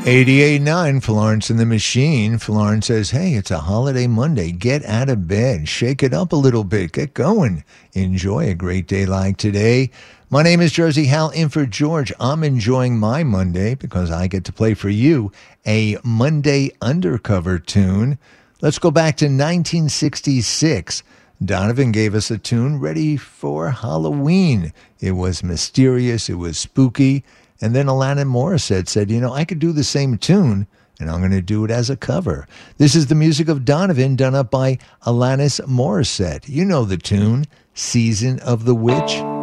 88.9 Florence and the Machine. Florence says, hey, it's a holiday Monday. Get out of bed. Shake it up a little bit. Get going. Enjoy a great day like today. My name is Jersey Hal in for George. I'm enjoying my Monday because I get to play for you a Monday undercover tune. Let's go back to 1966. Donovan gave us a tune ready for Halloween. It was mysterious. It was spooky. And then Alanis Morissette said, I could do the same tune, and I'm going to do it as a cover. This is the music of Donovan done up by Alanis Morissette. You know the tune, Season of the Witch.